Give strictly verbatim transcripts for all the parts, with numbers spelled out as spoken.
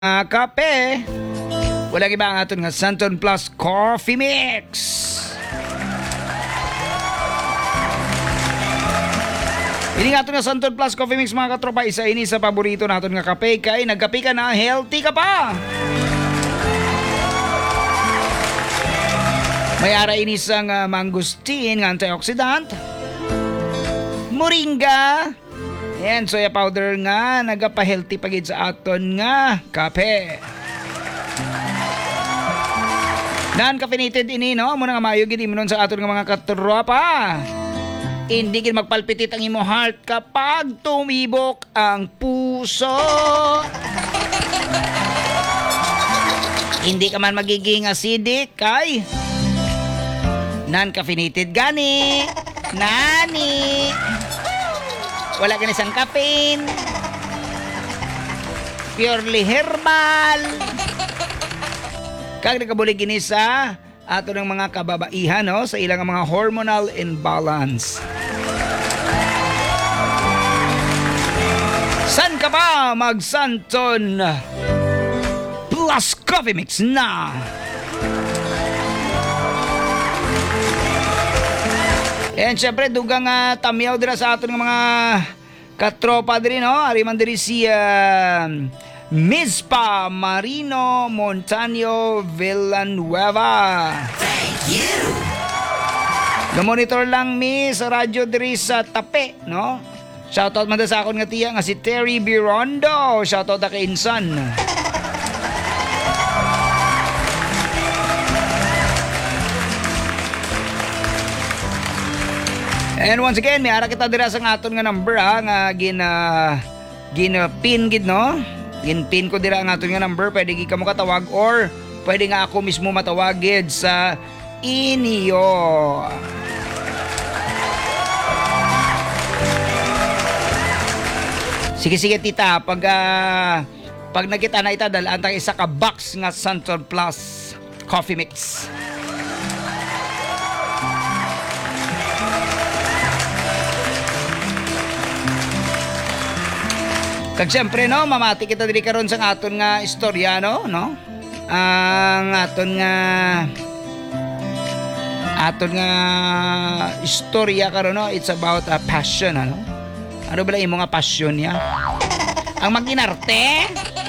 uh, kape. Walang iba ang aton nga Santon Plus Coffee Mix. Ini nga aton nga Santon Plus Coffee Mix mga katropa, isa ini sa paborito naton nga kape kay nagkape ka na healthy ka pa. May ara ini sang uh, mangosteen nga antioxidant, moringa, and soya powder nga nagapa-healthy pagid sa aton nga kape. Non-caffeinated ini no, muna nga mayo gid imnon sa aton nga mga katropa. Hindi gid magpalpitit ang imo heart kapag tumibok ang puso. Hindi ka man magiging acidic kay non-caffeinated gani. Nani. Wala gani sang caffeine. Purely herbal. Kag nakabulig gini sa ato ng mga kababaihan no, sa ilang mga hormonal imbalance. San ka ba mag-Santon Plus Coffee Mix na? And syempre dugang uh, tamyaw dira sa aton ng mga katropa diri no, ariman diri si uh, Mizpa Marino Montaño Villanueva. Thank you. Ga-monitor lang mi sa radyo diri sa Tape, no? Shoutout man sa akon nga tiya nga si Terry Birondo. Shoutout na kay Insan. And once again, may ara kita dira sa aton nga number ha, nga gina gina pin gid no. Gin-pin ko dira ang aton nga number, pwede gi ka mo katawag or pwede nga ako mismo matawag gid sa inyo. Sige sige tita, pag uh, pag nakita na ita dalaan tang isa ka box nga Santon Plus Coffee Mix. Kag siyempre no, mamati kita diri karon sa aton nga istorya no, no? Ang aton nga aton nga istorya karon no, it's about a passion ano. Ano ba lang imo nga passion niya? Ang mag-inarte?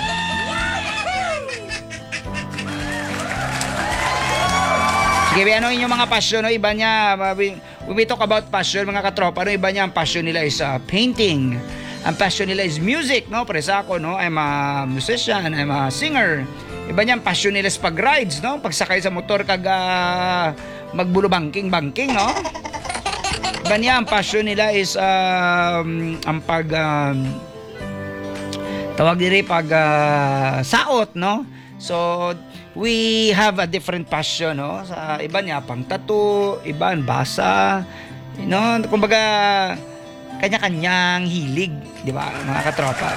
Sige, ano inyong mga passion no? Iba niya, when we talk about passion mga katropa, no? Iba niya ang passion nila is uh, painting. Ang passion nila is music, no? Para sa ako, no? I'm a musician, I'm a singer. Iba niya ang passion nila is pag-rides, no? Pagsakay sa motor kag uh, magbulo banking-banking, no? Iba niya ang passion nila is um, ang pag um, tawag diri pag uh, saot, no? So we have a different passion, no? Sa iba niya pang tattoo, iba ang basa, you know, kumbaga kanya-kanyang hilig, di ba, mga katropa?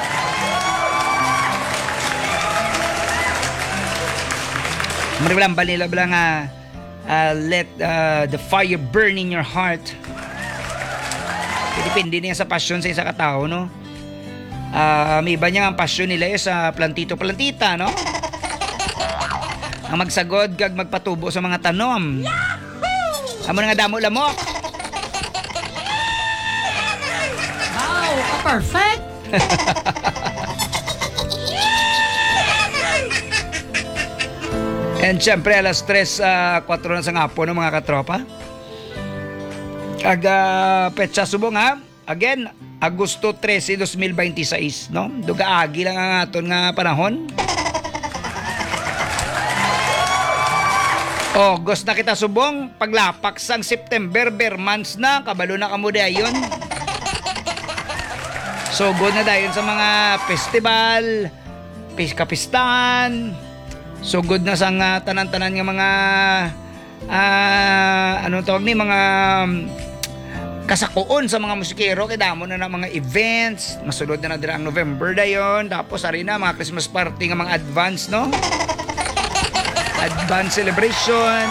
Maribalang balila balang uh, uh, let uh, the fire burn in your heart. Depende niya sa passion sa isa katao, no? Uh, may iba niya ang passion nila eh, sa plantito-plantita, no? Ang magsagod kag magpatubo sa mga tanom. Amo na nga damo lamok. Perfect. And syempre alas tres, uh, kwatro na sa ngapon ng mga katropa. Kag uh, petsa subong ha. Again, Agosto trese, dos mil veintiséis, no? Duga agi lang ang aton nga panahon. August na kita subong, paglapak sang September, ber months na, kabalo na kamo dayon. So good na dayon sa mga festival, kapistahan. So good na sa uh, tanan-tanan nga mga uh, anong tawag ni mga um, kasakuon sa mga musikero kay damo na ng mga events. Masulod na na dira ang November dayon. Tapos ari na mga Christmas party nga mga advance, no? Advance celebration.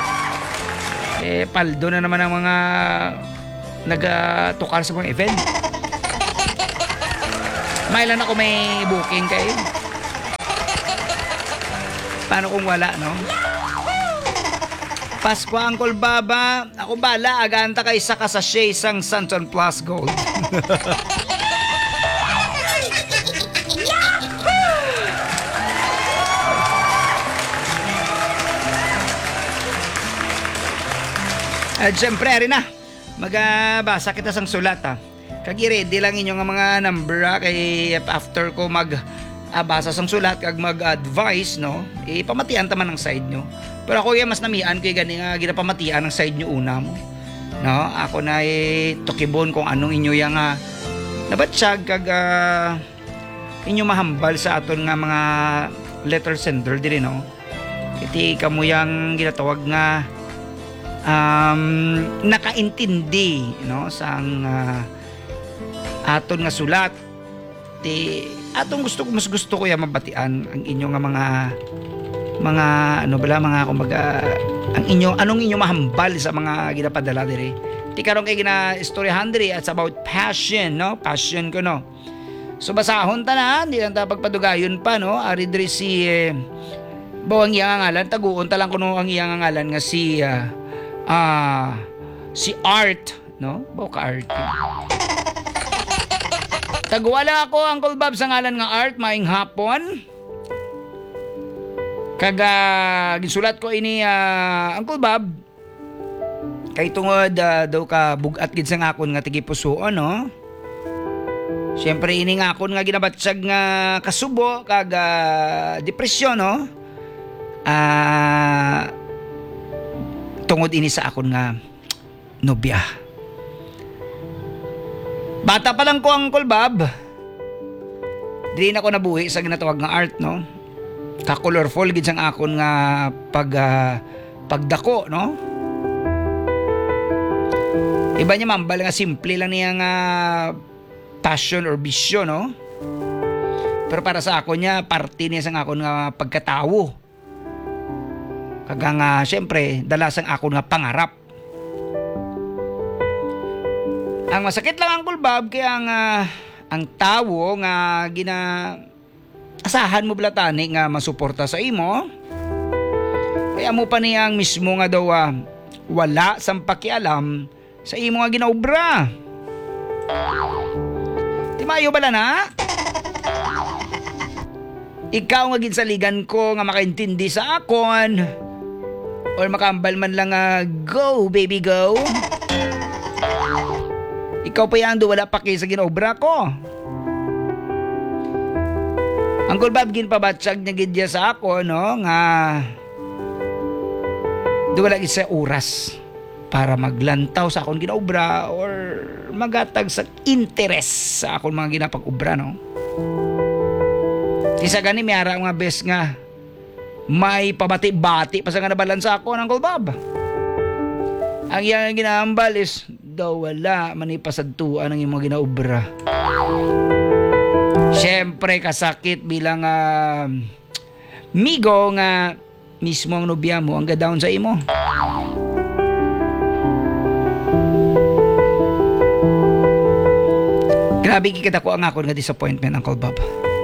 Eh paldo na naman ang mga nagatukar sa mga event. Mailan ako may booking kayo. Paano kung wala, no? Pasko, Uncle Baba. Ako bala, aganta kay sa kasasya isang Santon Plus Gold. At syempre, rin na. Magabasa kita sang sulat, ha. Kag-ready lang inyo nga mga number, ha. Kay after ko mag ah, basa sang sulat, kag mag-advise, no, ipamatian taman ang side nyo. Pero ako yung mas namian kay gani nga ginapamatian ang side nyo una mo. No, ako na eh, tukibon kung anong inyo yung nga nabatsyag kag uh, inyo mahambal sa aton nga mga letter sender diri, no. Iti kamo yang ginatawag nga um, nakaintindi, no, sang uh, aton nga sulat. Ti atong gusto ko mas gusto ko ya mabatian ang inyo nga mga mga ano bala mga kumbaga ang inyo anong inyo mahambal sa mga ginapadala diri. Ti karon kay gina istoryahan diri at about passion, no? Passion ko, no. So basahon ta na, di lang ta pagpadugayon pa, no. Ari diri si eh, bawang iyang ngalan, taguon ta lang kuno ang iyang ngalan nga si ah uh, uh, si Art, no? Bawa ka Art. Taguwala ako, Uncle Bob, sa ngalan nga Art, maing hapon. Kaga ginsulat ko ini uh, Uncle Bob kay tungod uh, daw ka bugat gid sa ngakon nga tigipusoon, no. Syempre ini ngakon nga ginabatsyag nga kasubo kag uh, depresyon, no. Ah uh, tungod ini sa akon nga nobya. Bata pa lang ko, Uncle Bob. Di na ko nabuhi sa ginatawag nga art, no. Ka-colorful gid sang akon nga pag uh, pagdako, no. Iba niya mambal nga simple lang niya nga passion or vision, no. Pero para sa ako niya parte niya sang akon nga pagkatawo. Kaga nga syempre dala sang akon nga pangarap. Ang masakit lang, Uncle Bob, kaya ang uh, ang tawo nga gina asahan mo blatani nga masuporta sa imo. Kaya mo pa niyang mismo nga daw uh, wala sang pakialam sa imo nga ginaobra. Di mayo bala na? Ikaw nga ginsaligan ko nga makaintindi sa akon or makambal man lang nga go baby go. Ikaw pa yan do wala pa kay sa ginaobra ko. Uncle Bob, ginpabatsyag niya gidya sa ako, no, nga do wala gid sa oras para maglantaw sa akong ginaobra or magatag sa interest sa akong mga ginapag-obra, no. Isa gani may ara nga best nga may pabati-bati pa sa nga nabalan sa ako, Uncle Bob. Ang iyang ginahambal is daw wala manipasadtuan ang imong ginaobra. Siyempre kasakit bilang uh, migo nga mismo ang nobya mo ang ga-down sa imo. Grabe kikita ko ang akon nga disappointment, Uncle Bob.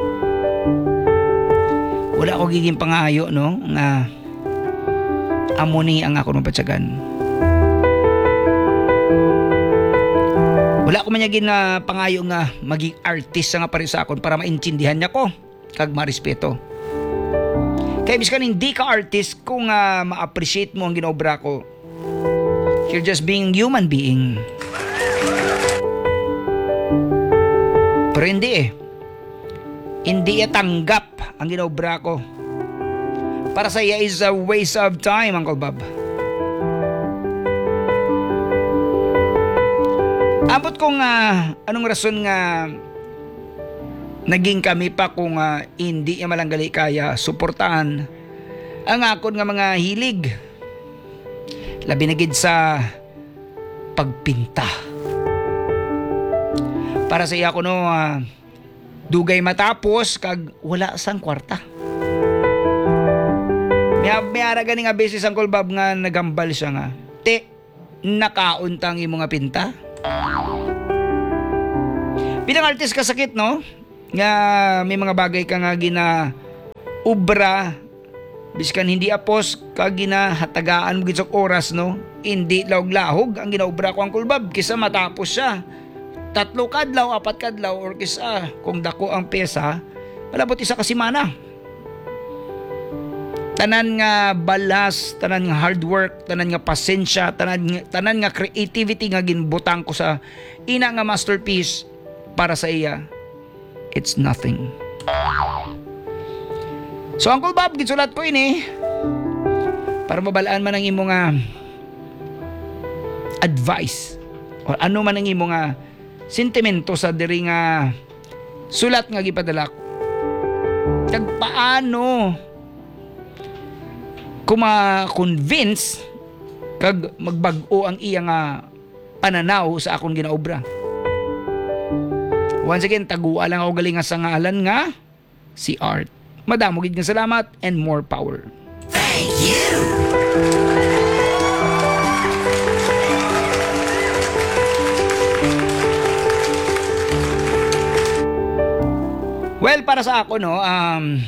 Wala ko giging pangayo, no, nga amo ni ang akon mapatsagan. Wala ko man yagin na pangayo nga maging artist nga pare sa akon para maintindihan niya ko kag marespeto. Kaya biskan hindi ka artist kung uh, ma-appreciate mo ang ginaobra ko. You're just being human being. Pero hindi eh. Hindi tanggap ang ginaobra ko. Para sa iya is a waste of time, Uncle Bob. Abot kong uh, anong rason nga naging kami pa kung uh, hindi niya malanggali kaya suportahan ang akon nga mga hilig. Labi na gid sa pagpinta. Para sa iya ko, no, uh, dugay matapos kag wala sang kwarta. May, may ara gani nga beses, Uncle Bob, nga nagambal siya nga. Te, nakauntang imo nga pinta. Bilang artist kasakit, no? Nga may mga bagay ka nga gina ubra biskan hindi apos kag ginahatagaan mo gid sa oras no, hindi lawg-lahog ang ginaobra ko Uncle Bob kisa matapos siya tatlo kadlaw, apat kadlaw, or kisa kung dako ang pesa palabot isa ka semana. Tanan nga balas, tanan nga hard work, tanan nga pasensya, tanan nga, tanan nga creativity nga ginbutang ko sa ina nga masterpiece para sa iya, it's nothing. So Uncle Bob, gisulat ko ini para mabalaan man ang imo nga advice o ano man ang imo nga sentimento sa diri nga sulat nga gipadala ko. Kag paano kuma-convince kag magbag-o ang iya nga pananaw sa akong ginaobra. Once again, taguan lang ako galing nga sa ngalan nga si Art. Madamo gid nga salamat and more power. Thank you. Well, para sa ako no, um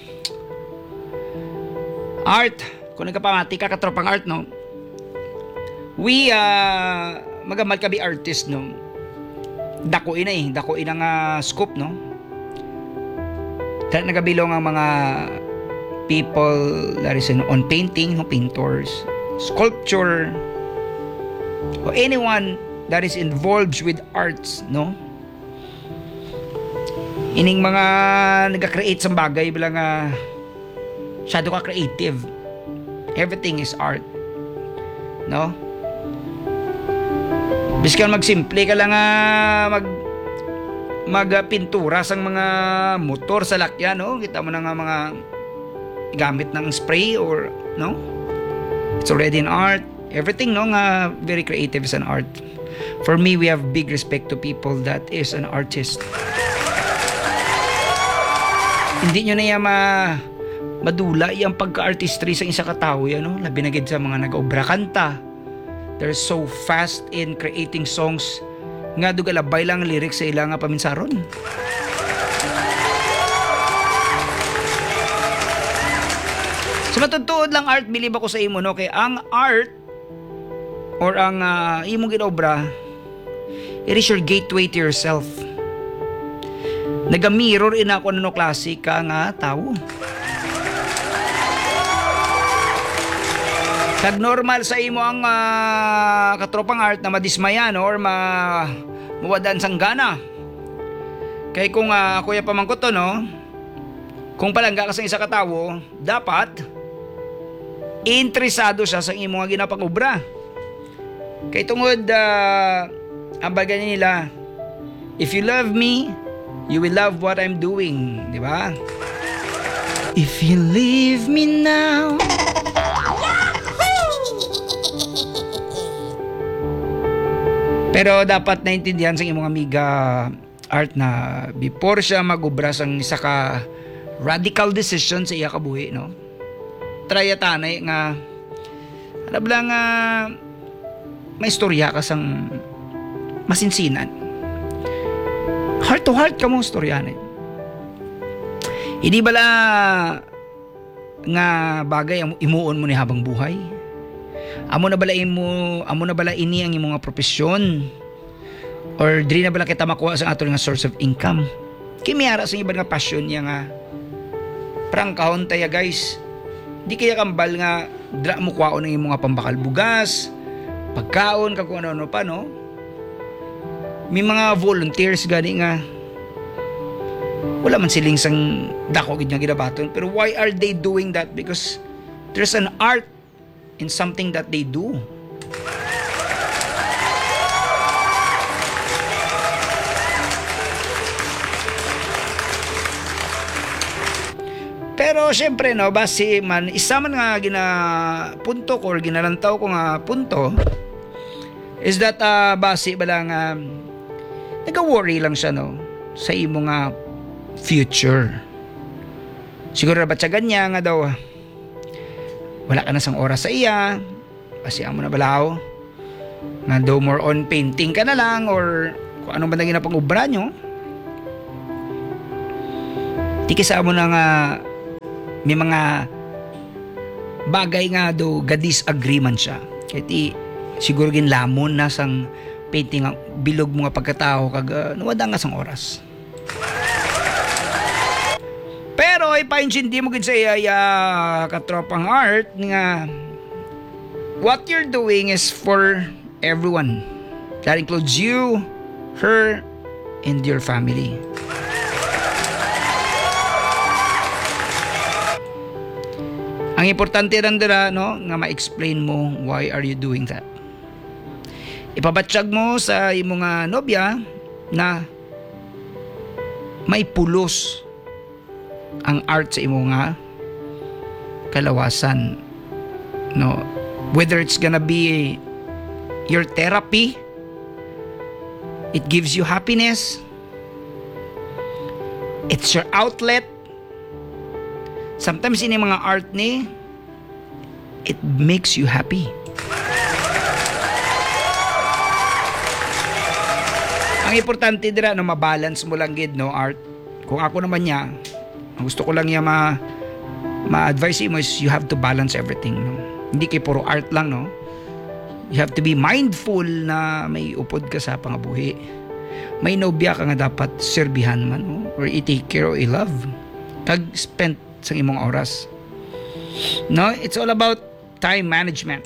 Art, kung nagkapamati ka katropang Art no. We uh magamal kabi artist no. Dako ina eh, dako ina nga scope no. Dahil nagabilong ang mga people that is in, on painting, no, painters, sculpture, or anyone that is involved with arts, no? Ining mga nagka-create sa bagay bilang uh, shadow ka creative. Everything is art, no? Biskan magsimple ka lang uh, mag magpintura sang mga motor sa lakyan, no? Kita mo na nga mga gamit ng spray or no? It's already an art. Everything no nga very creative is an art. For me, we have big respect to people that is an artist. Hindi nyo na yan ma madula yung pagka-artistry sa isa katao yan, no? Labi na gid sa mga nag-obra kanta. They're so fast in creating songs nga dugalabay lang lyrics sa ilang nga paminsaron. Sa matuttuod lang Art, believe ako sa imo no, kay ang art or ang uh, imong ginobra, it is your gateway to yourself. Naga-mirror ina ako no klase ka nga tao. Kag normal sa imo ang uh, katropang Art na madismayan or ma mawadan sang gana. Kay kung uh, kuya pamangkot to no, kung palangga ka sa isa ka tawo, dapat interesado siya sa imo nga ginapangobra. Kay tungod uh, ang bagay nila, if you love me, you will love what I'm doing, di ba? If you leave me now, pero dapat naintindihan sa imong amiga Art na before siya mag-ubra sang isa ka radical decision sa iya kabuhi, no? Try atanay nga ano ba nga may istorya ka sang masinsinan. Heart to heart ka mo istoryanin. Hindi bala nga bagay ang imuon mo ni habang buhay. Amo na bala imo, amo na bala ini ang imong profesyon. Or dili na bala kita makuha sa ato nga source of income. Kimiyara sa iba nga passion niya nga prangkahon tayo guys. Di kaya kambal nga dra mo kwaon ng imong pambakal bugas, pagkaon kag kung ano-ano pa no. May mga volunteers gani nga wala man siling sang dako gid nga ginabaton, pero why are they doing that? Because there's an art in something that they do. Pero syempre no, base man isa man nga ginapunto ko or ginalantaw ko nga punto is that uh, base bala nga nag-worry lang siya no sa imo nga future. Siguro ba siya ganyan nga daw wala ka na sang oras sa iya kasi amo na balaw nga daw more on painting ka na lang or kung ano ba na ginapang-ubra nyo. Di kisa mo na nga may mga bagay nga do ga-disagree man siya. Kahit i, siguro gin lamon na sang painting ang bilog mo nga pagkatao kag uh, nawada nga sang oras. Pero ipaintindi mo gid sa iya katropang art nga what you're doing is for everyone. That includes you, her, and your family. Ang importante rin dira, no, nga ma-explain mo why are you doing that. Ipabatsyag mo sa imong nga nobya na may pulos ang art sa imong nga kalawasan. No, whether it's gonna be your therapy, it gives you happiness, it's your outlet. Sometimes in mga art ni, it makes you happy. Ang importante dira no mabalance mo lang gid no art. Kung ako naman niya, ang gusto ko lang niya ma ma-advise mo is you have to balance everything no. Hindi kay puro art lang no. You have to be mindful na may upod ka sa pangabuhi. May nobya ka nga dapat serbihan man no? Or i-take care or i-love. Kag spend sa imong oras. No, it's all about time management.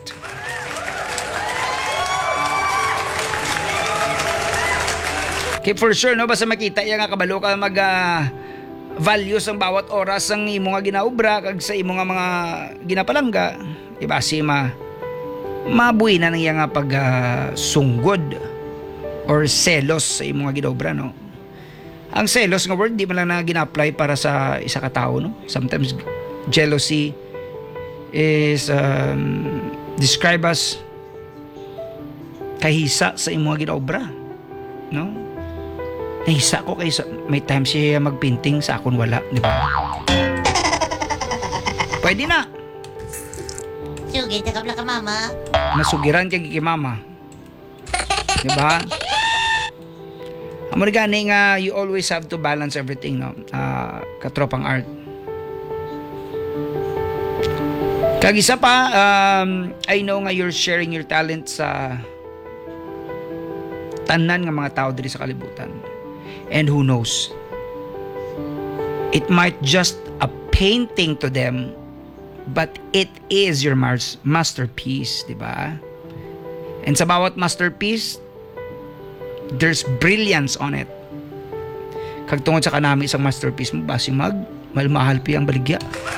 Okay, for sure no basta makita iya nga kabalo ka mag uh, values ang bawat oras ang imo nga ginaobra kag sa imo nga mga ginapalangga, diba si ma mabuhi na nang iya nga pag uh, sunggod or selos sa imo nga ginaobra no. Ang selos nga word di man lang na gina-apply para sa isa ka tao no. Sometimes jealousy is um, described as kahisa sa imo nga ginaobra no. Nahisa ko kay may time siya magpainting sa akon wala, di ba? Pwede na. Sugay ta kabla ka mama. Nasugiran kay kay mama. Di ba? Amo gani nga you always have to balance everything no. Uh, katropang art. Kag isa pa, um, I know nga you're sharing your talent sa tanan nga mga tao diri sa kalibutan. And who knows? It might just a painting to them, but it is your mas- masterpiece, di ba? And sa bawat masterpiece, there's brilliance on it. Kag tungod sa kanami isang masterpiece mo, basi mag, malmahal pi ang baligya.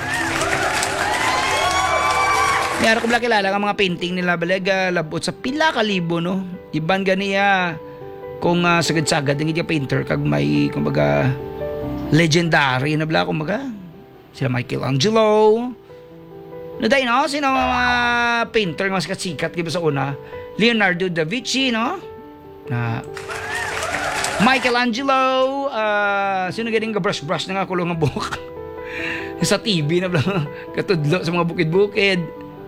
Mayroon ko bala kilala ang mga painting nila balaga labot sa pila ka libo no. Iban ganiya kung uh, sagad-sagad ang iya painter kag may kumbaga legendary na bala kumbaga. Sila Michelangelo. No dai no sino mga painter nga mas sikat giba sa una? Leonardo da Vinci no? Na Michelangelo, uh, sino galing ka brush-brush na nga kulong ng buhok. Sa T V na bala katudlo sa mga bukid-bukid.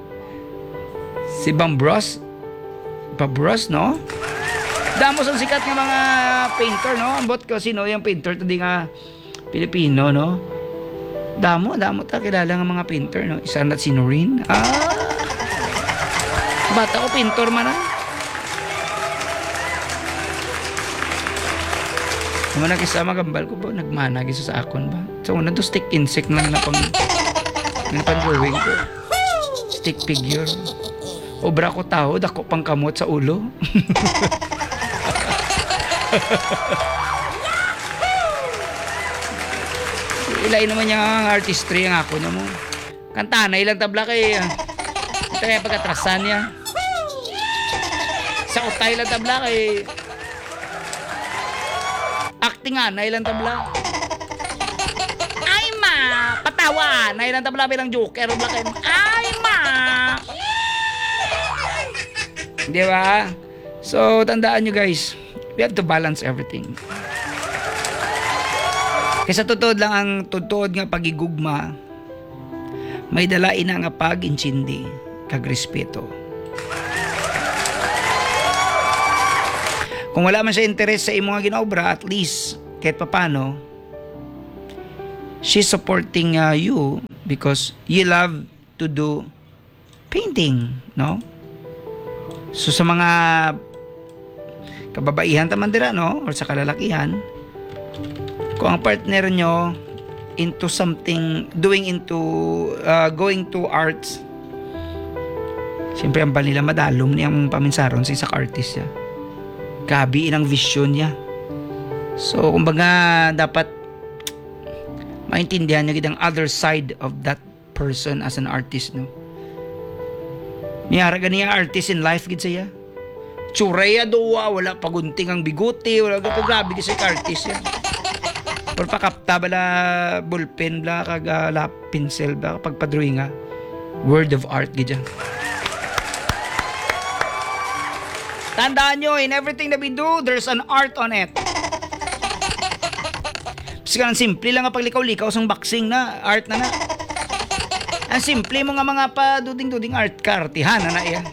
Si Bambros Pabros, no? Damos ang sikat ng mga painter, no? Ambot ko sino yung painter tadi nga Pilipino, no? Damo, damo ta kilala ng mga painter, no? Isa na si Noreen. Ah! Bata ko painter man ah. Naman nakisama gambal ko ba? Nagmana gisa sa akon ba? So, una to stick insect lang na pang na pang drawing ko. Stick figure. Obra ko tao, dako pang kamot sa ulo. Ilay naman yung artistry ang ako na mo. Kanta na ilang tabla kay ito yung pagkatrasan niya. Sa utay lang tabla kay acting nga na ilang tabla. Ay ma, patawa na ilang tabla bilang joker bla kay ay ma. Di ba? So, tandaan nyo guys, we have to balance everything. Kaysa tutod lang ang tutod nga pagigugma, may dalain na nga pag-inchindi, kag-respeto. Kung wala man siya interes sa imo nga ginaobra, at least, kahit papano, she's supporting uh, you because you love to do painting, no? So sa mga kababaihan taman dira, no? Or sa kalalakihan, kung ang partner nyo into something, doing into, uh, going to arts, siyempre ang bal nila madalom niyang paminsaron sa isang artist niya. Gabi ang vision niya. So, kumbaga, dapat maintindihan niya ang other side of that person as an artist, no? Niyara gani ang artist in life, gid siya. Tsureya doa, wala pagunting ang biguti, wala gato, grabe kasi artist yan. Or pakapta bala ballpen bla kag uh, la pencil bla pagpadrawing nga. Word of art gid yan. Tandaan nyo, in everything that we do, there's an art on it. Kasi ang simple lang nga paglikaw-likaw sa boxing na, art na na. Ang simple mo nga mga pa duding-duding art kartihan na na yan.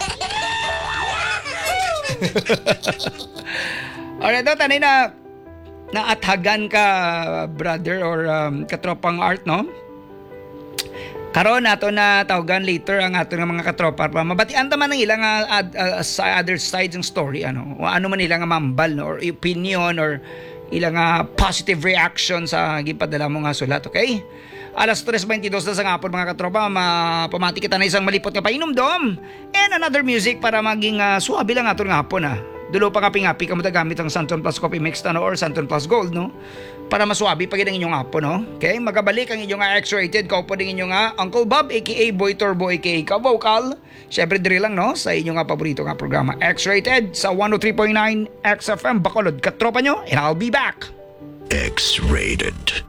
Alright, no, tanay na naathagan ka, brother or um, katropang art, no? Karon nato na tawagan later ang ato ng mga katropa para mabatian ta man ang ilang uh, ad, uh, other sides ng story, ano, o ano man ilang mambal, no, or opinion or ilang uh, positive reaction sa gipadala mo nga sulat, okay? Alas tres twenty-dos na sa ngapon mga katropa, mapamati kita na isang malipot nga painom-dom and another music para maging uh, suabi lang ato ng hapon, ha. Dulo pa kapi-ngapi ka mo gamit ang Santon Plus Coffee Mix, no, or Santon Plus Gold, no, para masuabi pag ang inyong hapon, no. Okay, magabalik ang inyong uh, X-rated, kaupo din inyong uh, Uncle Bob aka Boy Turbo aka Ka-Vocal. Syempre diri lang, no, sa inyong uh, paborito nga programa X-rated sa one oh three point nine X F M Bacolod. Katropa nyo, and I'll be back. X-rated.